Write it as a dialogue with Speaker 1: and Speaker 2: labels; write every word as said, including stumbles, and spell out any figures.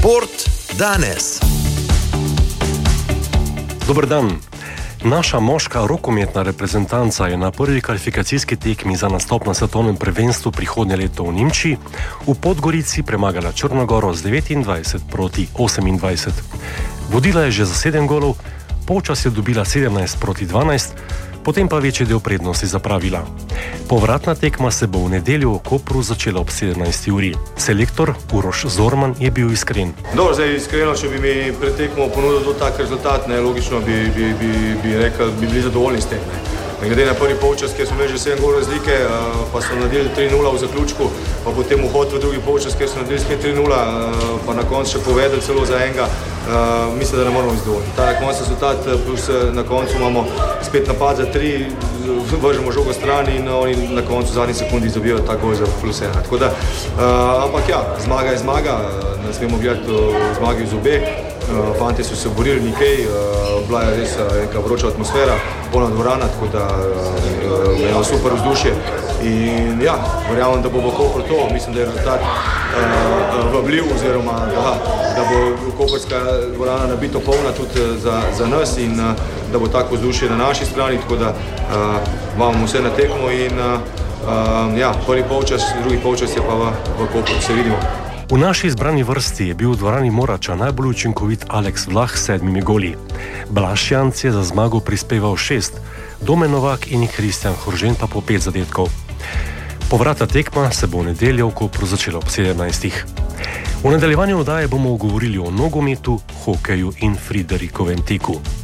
Speaker 1: Šport danes.
Speaker 2: Dober dan. Naša moška rokometna reprezentanca je na prvi kvalifikacijski tekmi za nastop na svetovnem prvenstvu prihodnje leto v Nemčiji v Podgorici premagala Črno Goro z devetindvajset proti osemindvajset. Vodila je že za sedem golov, polčas je dobila sedemnajst proti dvanajst, potem pa večji del prednosti zapravila. Povratna tekma se bo v nedeljo v Kopru začela ob sedemnajsti uri. Selektor Uroš Zorman je bil iskren.
Speaker 3: Dobro, zdaj iskreno, če bi mi pred tekmo ponudil tak rezultat, ne, logično bi, bi, bi, bi rekel, bi bili zadovoljni s tem. Ne. Glede na prvi polčas, kjer smo imeli že sedem golov razlike, pa so naredili tri nula v zaključku, pa potem vhod v drugi polčas, kjer so naredili spet tri nula, pa na koncu še povedali celo za enega, mislim, da ne moramo biti zadovoljni. Ta na koncu rezultat, plus na koncu imamo spet napad za tri, vržemo žogo stran in oni na koncu v zadnji sekundi zabijajo ta gol za plus ena. Tako da, ampak ja, zmaga je zmaga, ne smemo gledati zmagi iz obe. Fanti so se borili nekaj, bila je res neka vroča atmosfera, polna dvorana, tako da je bilo super vzdušje in ja, verjamem, da bo v Kopru to, mislim, da je rezultat uh, vabljiv oziroma da, da bo koprska dvorana nabito polna tudi za, za nas in uh, da bo tako vzdušje na naši strani, tako da uh, imamo vse na tekmo in uh, uh, ja, prvi polčas, drugi polčas je pa v, v Kopru, se vidimo.
Speaker 2: V naši izbrani vrsti je bil v dvorani Morača najbolj učinkovit Aleks Vlah s sedmimi goli. Blaž Janc je za zmago prispeval šest, Domen Novak in Kristjan Horžen pa po pet zadetkov. Povratna tekma se bo v nedeljo v Kopru začela ob sedemnajstih. V nadaljevanju oddaje bomo govorili o nogometu, hokeju in Friderikovem teku.